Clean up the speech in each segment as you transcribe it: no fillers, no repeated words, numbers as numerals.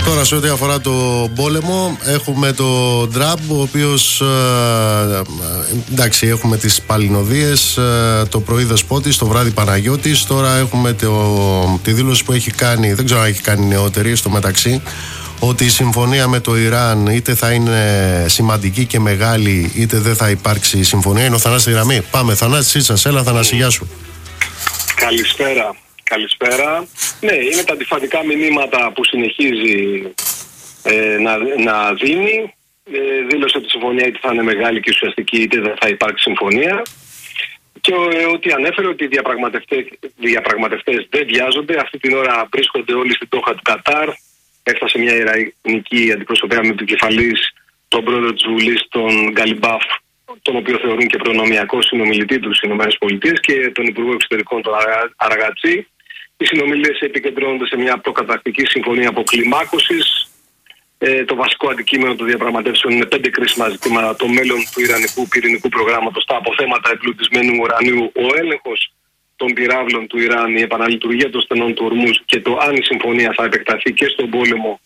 Τώρα σε ό,τι αφορά το πόλεμο έχουμε το Τραμπ, ο οποίος εντάξει, έχουμε τις Παλινοδίες, το πρωί Δεσπότης, το βράδυ Παναγιώτης. Τώρα έχουμε τη δήλωση που έχει κάνει, δεν ξέρω αν έχει κάνει νεότερη στο μεταξύ, ότι η συμφωνία με το Ιράν είτε θα είναι σημαντική και μεγάλη, είτε δεν θα υπάρξει συμφωνία. Είναι ο Θανάσης στη γραμμή. Πάμε, Θανάση, σας. Έλα, Θανάση, γεια σου. Καλησπέρα. Ναι, είναι τα αντιφατικά μηνύματα που συνεχίζει να δίνει. Δήλωσε ότι η συμφωνία είτε θα είναι μεγάλη και ουσιαστική, είτε δεν θα υπάρξει συμφωνία. Και ότι ανέφερε ότι οι διαπραγματευτές δεν βιάζονται. Αυτή την ώρα βρίσκονται όλοι στην Ντόχα του Κατάρ. Έφτασε μια ιρανική αντιπροσωπεία με επικεφαλής τον πρόεδρο της Βουλής, τον Γκαλιμπάφ, τον οποίο θεωρούν και προνομιακό συνομιλητή του στις ΗΠΑ, και τον Υπουργό Εξωτερικών, τον Αργατσί. Οι συνομιλίες επικεντρώνονται σε μια προκαταρκτική συμφωνία αποκλιμάκωσης. Το βασικό αντικείμενο των διαπραγματεύσεων είναι 5 κρίσιμα ζητήματα: το μέλλον του Ιρανικού πυρηνικού προγράμματος, τα αποθέματα εμπλουτισμένου ουρανίου, ο έλεγχος των πυράβλων του Ιράν, η επαναλειτουργία των στενών του Ορμούζ και το αν η συμφωνία θα επεκταθεί και στον πόλεμο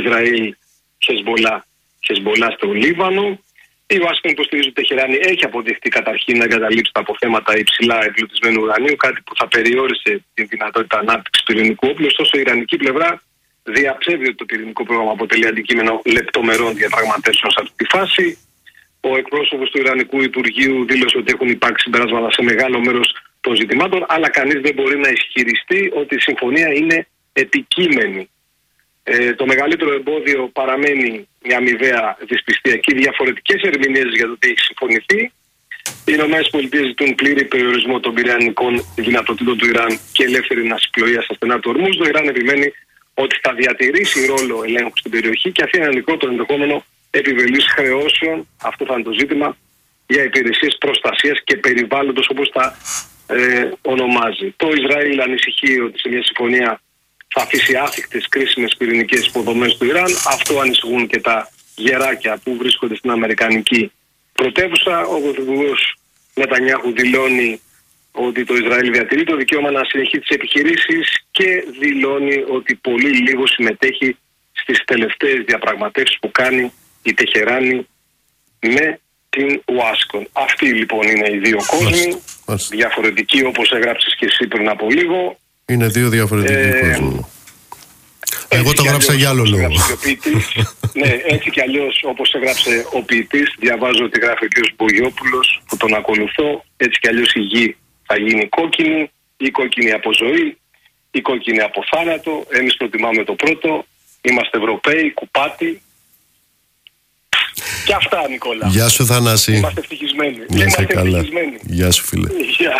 Ισραήλ-Χεσμπολά στο Λίβανο. Η Ουάσιγκτον υποστηρίζει ότι η Τεχεράνη έχει αποδειχτεί καταρχήν να εγκαταλείψει τα αποθέματα υψηλά εμπλουτισμένου ουρανίου, κάτι που θα περιόρισε την δυνατότητα ανάπτυξης πυρηνικού όπλου. Ωστόσο, η ιρανική πλευρά διαψεύδει ότι το πυρηνικό πρόγραμμα αποτελεί αντικείμενο λεπτομερών διαπραγματεύσεων σε αυτή τη φάση. Ο εκπρόσωπος του Ιρανικού Υπουργείου δήλωσε ότι έχουν υπάρξει συμπεράσματα σε μεγάλο μέρος των ζητημάτων, αλλά κανείς δεν μπορεί να ισχυριστεί ότι η συμφωνία είναι επικείμενη. Το μεγαλύτερο εμπόδιο παραμένει μια αμοιβαία δυσπιστία και διαφορετικές ερμηνείες για το τι έχει συμφωνηθεί. Οι ΗΠΑ ζητούν πλήρη περιορισμό των πυρηνικών δυνατοτήτων του Ιράν και ελεύθερη ναυσιπλοεία στα στενά του Ορμούζ. Το Ιράν επιμένει ότι θα διατηρήσει ρόλο ελέγχου στην περιοχή και αφήνει ανοιχτό το ενδεχόμενο επιβολής χρεώσεων, αυτό θα είναι το ζήτημα, για υπηρεσίες προστασίας και περιβάλλοντος, όπως τα ονομάζει. Το Ισραήλ ανησυχεί ότι σε μια συμφωνία θα αφήσει άθικτες κρίσιμες πυρηνικές υποδομές του Ιράν. Αυτό ανησυχούν και τα γεράκια που βρίσκονται στην αμερικανική πρωτεύουσα. Ο πρωθυπουργός Νετανιάχου δηλώνει ότι το Ισραήλ διατηρεί το δικαίωμα να συνεχίσει τις επιχειρήσεις και δηλώνει ότι πολύ λίγο συμμετέχει στις τελευταίες διαπραγματεύσεις που κάνει η Τεχεράνη με την Ουάσιγκτον. Αυτοί λοιπόν είναι οι δύο κόσμοι, διαφορετικοί, όπως έγραψες και εσύ πριν από λίγο. Είναι δύο διαφορετικοί κόσμοι. Εγώ το γράψα για άλλο λόγο. Ναι, έτσι κι αλλιώς όπως έγραψε ο ποιητής, διαβάζω ότι γράφει ο κ. Μπογιόπουλος που τον ακολουθώ. Έτσι κι αλλιώς η γη θα γίνει κόκκινη, ή κόκκινη από ζωή, ή κόκκινη από θάνατο. Εμείς προτιμάμε το πρώτο. Είμαστε Ευρωπαίοι, κουπάτι. Και αυτά, Νικόλα. Γεια σου, Θανάση. Είμαστε ευτυχισμένοι. Είμαστε καλά. Γεια σου, φίλε. Γεια.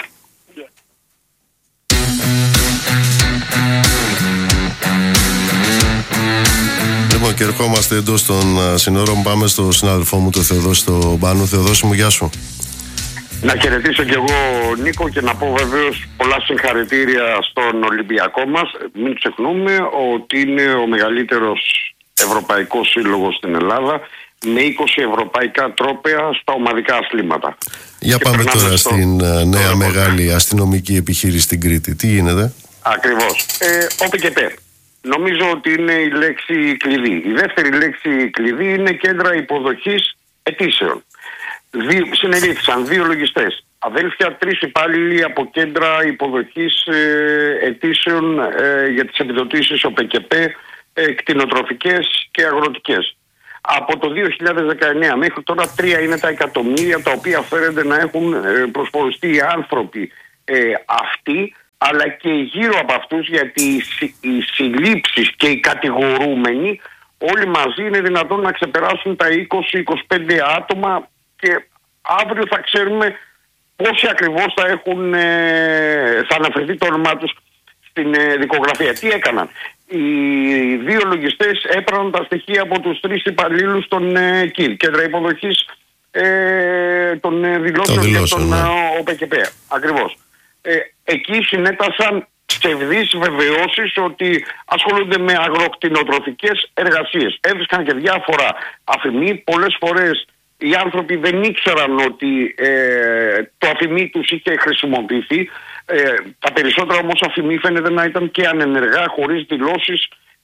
Λοιπόν, και ερχόμαστε εντός των συνόρων. Πάμε στο συνάδελφό μου, τον Θεοδόση τον Πάνου. Θεοδόση μου, γεια σου. Να χαιρετήσω κι εγώ, Νίκο, και να πω βεβαίως πολλά συγχαρητήρια στον Ολυμπιακό μας. Μην ξεχνούμε ότι είναι ο μεγαλύτερος ευρωπαϊκός σύλλογος στην Ελλάδα, με 20 ευρωπαϊκά τρόπαια στα ομαδικά αθλήματα. Για πάμε τώρα στην νέα μεγάλη αστυνομική επιχείρηση στην Κρήτη. Τι γίνεται? Ακριβώς. ΟΠΚΠ. Νομίζω ότι είναι η λέξη κλειδί. Η δεύτερη λέξη κλειδί είναι κέντρα υποδοχής αιτήσεων. Συνελήφθησαν 2 λογιστές, αδέλφια, 3 υπάλληλοι από κέντρα υποδοχής αιτήσεων για τις επιδοτήσεις ΟΠΚΠ, κτηνοτροφικές και αγροτικές. Από το 2019 μέχρι τώρα 3 είναι τα εκατομμύρια τα οποία φέρονται να έχουν προσφοριστεί οι άνθρωποι αυτοί, αλλά και γύρω από αυτούς, γιατί οι συλλήψεις και οι κατηγορούμενοι όλοι μαζί είναι δυνατόν να ξεπεράσουν τα 20-25 άτομα, και αύριο θα ξέρουμε πόσοι ακριβώς θα αναφερθεί το όνομά τους στην δικογραφία. Τι έκαναν? Οι 2 λογιστές έπαιρναν τα στοιχεία από τους 3 υπαλλήλους των ΚΙΡ, κέντρα υποδοχής των δηλώσεων και των ΟΠΚΠ. Ακριβώς. Εκεί συνέτασαν ψευδείς βεβαιώσεις ότι ασχολούνται με αγροκτηνοτροφικές εργασίες. Έβρισκαν και διάφορα αφημί. Πολλές φορές οι άνθρωποι δεν ήξεραν ότι το αφημί τους είχε χρησιμοποιηθεί. Τα περισσότερα όμως αφημί φαίνεται να ήταν και ανενεργά, χωρίς δηλώσεις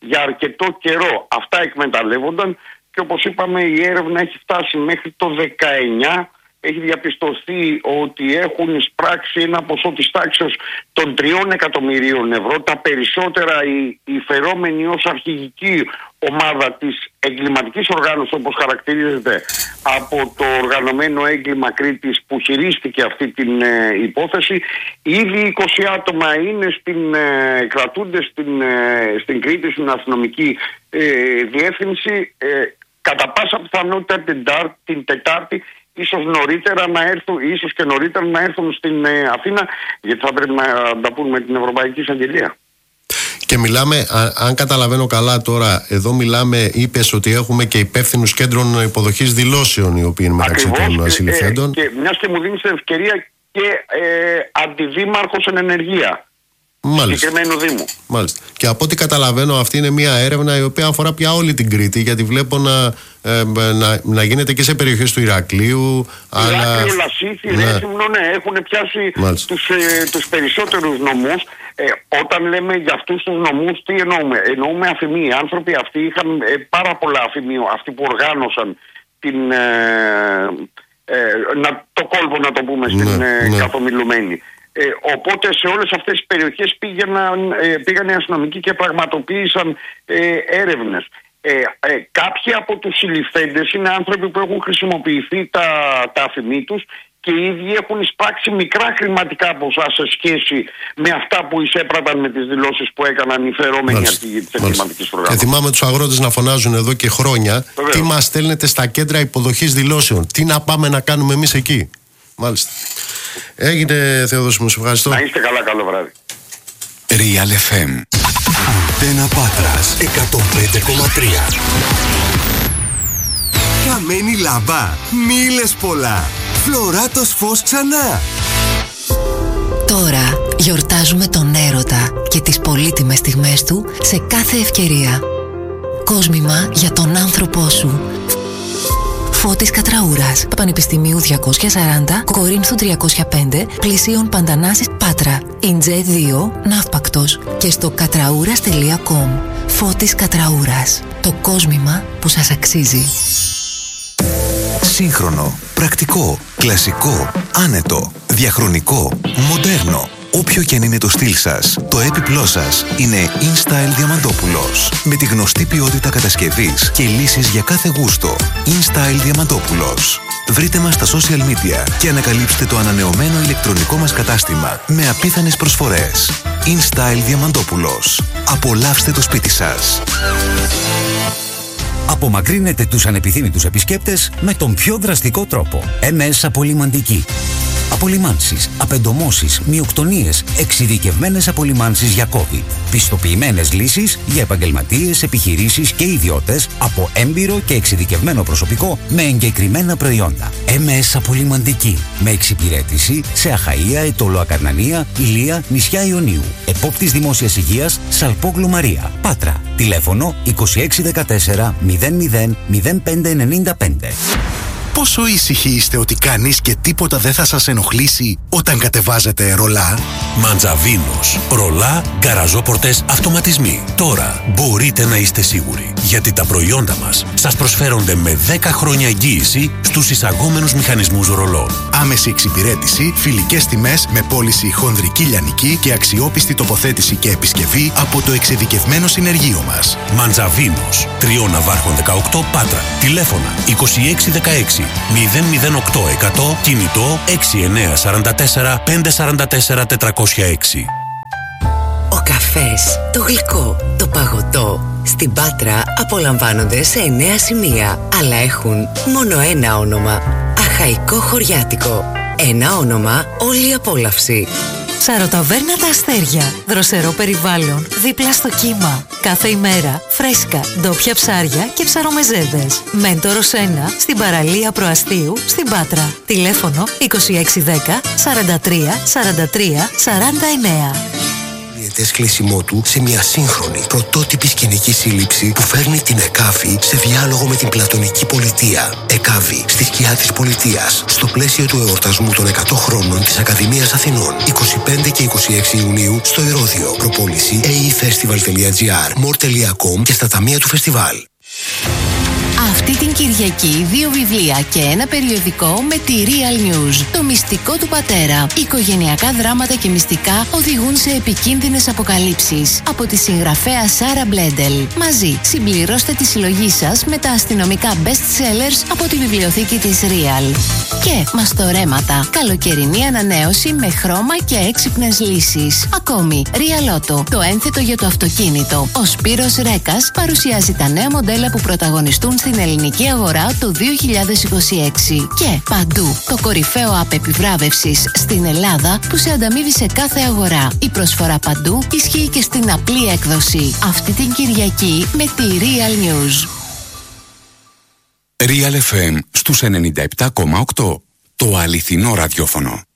για αρκετό καιρό. Αυτά εκμεταλλεύονταν και όπως είπαμε η έρευνα έχει φτάσει μέχρι το 19. Έχει διαπιστωθεί ότι έχουν εισπράξει ένα ποσό της τάξης των 3 εκατομμυρίων ευρώ. Τα περισσότερα οι φερόμενοι ως αρχηγική ομάδα της εγκληματικής οργάνωσης, όπως χαρακτηρίζεται από το οργανωμένο έγκλημα Κρήτης που χειρίστηκε αυτή την υπόθεση. Ήδη 20 άτομα είναι κρατούνται στην Κρήτη, στην αστυνομική διεύθυνση. Κατά πάσα πιθανότητα την Τετάρτη ίσως και νωρίτερα να έρθουν στην Αθήνα, γιατί θα πρέπει να τα πούμε με την Ευρωπαϊκή Εισαγγελία. Και μιλάμε, αν καταλαβαίνω καλά τώρα, εδώ μιλάμε, είπες ότι έχουμε και υπεύθυνους κέντρων υποδοχής δηλώσεων οι οποίοι είναι μεταξύ των ασυλιθέντων. Και μιας και μου δίνεις την ευκαιρία και αντιδήμαρχος εν ενεργεία. Συγκεκριμένου Δήμου. Μάλιστα. Και από ό,τι καταλαβαίνω, αυτή είναι μια έρευνα η οποία αφορά πια όλη την Κρήτη, γιατί βλέπω να γίνεται και σε περιοχές του Ηρακλείου. Ηράκλειο, Λασίθι, Ρέθυμνο, έχουν πιάσει τους περισσότερους νομούς. Όταν λέμε για αυτούς τους νομούς, τι εννοούμε? Εννοούμε αφημοί. Οι άνθρωποι αυτοί είχαν πάρα πολλά αφημοί, αυτοί που οργάνωσαν το κόλπο, να το πούμε, στην καθομιλουμένη. Οπότε σε όλες αυτές τις περιοχές πήγαν οι αστυνομικοί και πραγματοποίησαν έρευνες. Κάποιοι από τους συλληφθέντες είναι άνθρωποι που έχουν χρησιμοποιηθεί τα αφημί τους και οι ίδιοι έχουν εισπράξει μικρά χρηματικά ποσά σε σχέση με αυτά που εισέπραταν με τις δηλώσεις που έκαναν οι φερόμενοι αρχηγοί της εγκληματικής οργάνωσης. Και θυμάμαι τους αγρότες να φωνάζουν εδώ και χρόνια, τι μας στέλνετε στα κέντρα υποδοχής δηλώσεων, τι να πάμε να κάνουμε εμείς εκεί. Μάλιστα. Έγινε, Θεόδωση μου, σε ευχαριστώ. Να είστε καλά, καλό βράδυ. Real FM. Αντένα Πάτρας 105,3. Καμένη λάμπα, μη λες πολλά. Φλωράτος φως ξανά. Τώρα γιορτάζουμε τον έρωτα και τις πολύτιμες στιγμές του σε κάθε ευκαιρία. Κόσμημα για τον άνθρωπό σου. Φώτης Κατραούρας, Πανεπιστημίου 240, Κορίνθου 305, Πλησίων Παντανάσης, Πάτρα, Ιντζέ 2, Ναύπακτος και στο κατραούρας.com. Φώτης Κατραούρας, το κόσμημα που σας αξίζει. Σύγχρονο, πρακτικό, κλασικό, άνετο, διαχρονικό, μοντέρνο. Όποιο και αν είναι το στυλ σας, το έπιπλό σας είναι InStyle Διαμαντόπουλος. Με τη γνωστή ποιότητα κατασκευής και λύσεις για κάθε γούστο. InStyle Διαμαντόπουλος. Βρείτε μας στα social media και ανακαλύψτε το ανανεωμένο ηλεκτρονικό μας κατάστημα με απίθανες προσφορές. InStyle Διαμαντόπουλος. Απολαύστε το σπίτι σας. Απομακρύνετε τους ανεπιθύμητους επισκέπτες με τον πιο δραστικό τρόπο. MS Απολυμαντική. Απολυμάνσεις, απεντομώσεις, μυοκτονίες, εξειδικευμένες απολυμάνσεις για COVID. Πιστοποιημένες λύσεις για επαγγελματίες, επιχειρήσεις και ιδιώτες από έμπειρο και εξειδικευμένο προσωπικό με εγκεκριμένα προϊόντα. MS Απολυμαντική. Με εξυπηρέτηση σε Αχαΐα, Αιτωλό Ακαρνανία, Ηλία, νησιά Ιωνίου. Επόπτης Δημόσιας Υγείας, Σαλπόγλου Μαρία. Πάτρα. Τηλέφωνο 2614 00 0595. Πόσο ήσυχοι είστε ότι κανείς και τίποτα δεν θα σας ενοχλήσει όταν κατεβάζετε ρολά? Μαντζαβίνος. Ρολά, γκαραζόπορτες, αυτοματισμοί. Τώρα μπορείτε να είστε σίγουροι, γιατί τα προϊόντα μας σας προσφέρονται με 10 χρόνια εγγύηση στους εισαγόμενους μηχανισμούς ρολών. Άμεση εξυπηρέτηση, φιλικές τιμές με πώληση χονδρική λιανική και αξιόπιστη τοποθέτηση και επισκευή από το εξειδικευμένο συνεργείο μας. Μαντζαβίνος. 3 Ναβάρχων 18, Πάτρα. Τηλέφωνα 2616 008 100, κινητό 6944 544 406. Ο καφές, το γλυκό, το παγωτό στην Πάτρα απολαμβάνονται σε 9 σημεία, αλλά έχουν μόνο ένα όνομα. Αχαϊκό Χωριάτικο. Ένα όνομα, όλη η απόλαυση. Σαροταβέρνα Τα Αστέρια. Δροσερό περιβάλλον, δίπλα στο κύμα. Κάθε ημέρα, φρέσκα, ντόπια ψάρια και ψαρομεζέδες. Μέντορος 1, στην παραλία Προαστίου, στην Πάτρα. Τηλέφωνο 2610 43 43 49. μελετές κλεισιμότου σε μια σύγχρονη, πρωτότυπη σκηνική σύλληψη που φέρνει την ΕΚΑΒΗ σε διάλογο με την πλατωνική πολιτεία. ΕΚΑΒΗ, στη σκιά της πολιτείας, στο πλαίσιο του εορτασμού των 100 χρόνων της Ακαδημίας Αθηνών, 25 και 26 Ιουνίου στο Ηρώδειο. Προπόληση aefestival.gr, more.com και στα ταμεία του φεστιβάλ. Αυτή την Κυριακή 2 βιβλία και ένα περιοδικό με τη Real News. Το μυστικό του πατέρα. Οικογενειακά δράματα και μυστικά οδηγούν σε επικίνδυνες αποκαλύψεις. Από τη συγγραφέα Σάρα Μπλέντελ. Μαζί συμπληρώστε τη συλλογή σας με τα αστυνομικά best sellers από τη βιβλιοθήκη της Real. Και μαστορέματα. Καλοκαιρινή ανανέωση με χρώμα και έξυπνες λύσεις. Ακόμη, Real Auto. Το ένθετο για το αυτοκίνητο. Ο Σπύρος Ρέκας παρουσιάζει τα νέα μοντέλα που πρωταγωνιστούν στην ελληνική αγορά το 2026. Και παντού το κορυφαίο app επιβράβευσης στην Ελλάδα που σε ανταμείβει σε κάθε αγορά. Η προσφορά παντού ισχύει και στην απλή έκδοση. Αυτή την Κυριακή με τη Real News. Real FM στους 97,8. Το αληθινό ραδιόφωνο.